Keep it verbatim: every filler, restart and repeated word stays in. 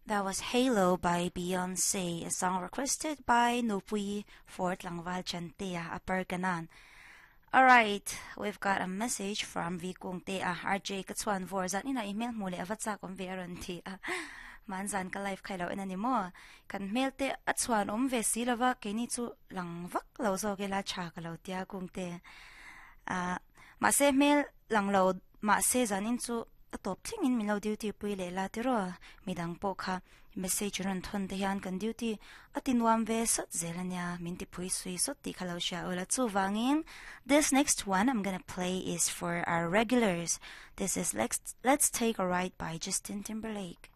That was Halo by Beyonce, a song requested by Nupui Fort Langval Chantea Aperganan. Alright, we've got a message from Vikung Tea R J Katswan Vorzat ina email muli avatsa kong veron tea. Manzan ka life kailaw ina ni mo. Kan mail te atswan um ve silava kini tu lang vak law so kila cha kalaw tia kung te. Ah, ma se mail lang law ma se zanin tu atop tingin milaw duty pui le la tiro midang po ka message ron ton de yan kan duty atinwam ve sot zelanya minti pui sui sot ti kalaw siya ula tu vangin. This next one I'm gonna play is for our regulars. This is Let's Let's Take a Ride by Justin Timberlake.